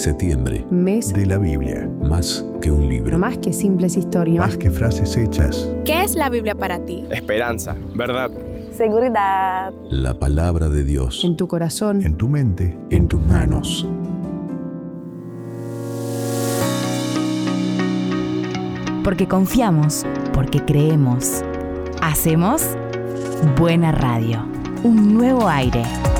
Septiembre. Mes de la Biblia. Más que un libro. Más que simples historias. Más que frases hechas. ¿Qué es la Biblia para ti? Esperanza, verdad, seguridad. La palabra de Dios. En tu corazón. En tu mente. En tus manos. Porque confiamos, porque creemos. Hacemos Buena Radio. Un nuevo aire.